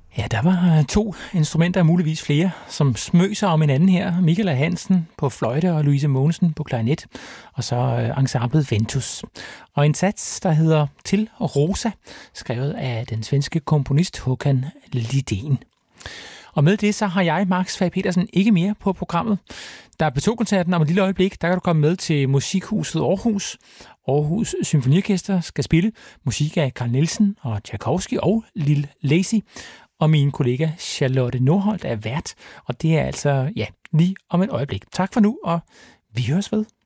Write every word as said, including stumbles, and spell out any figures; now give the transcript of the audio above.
Ja, der var to instrumenter, muligvis flere, som smøg sig om hinanden her. Michael A. Hansen på fløjte og Louise Mogensen på klarinet, og så ensemblet Ventus. Og en sats, der hedder Til Rosa, skrevet af den svenske komponist Håkan Lidén. Og med det så har jeg, Max Fag Petersen, ikke mere på programmet. Der er P to-koncerten om et lille øjeblik. Der kan du komme med til Musikhuset Aarhus. Aarhus Symfoniorkester skal spille musik af Carl Nielsen og Tchaikovsky og Lil Lacy. Og min kollega Charlotte Nordholt er vært. Og det er altså, ja, lige om et øjeblik. Tak for nu, og vi høres ved.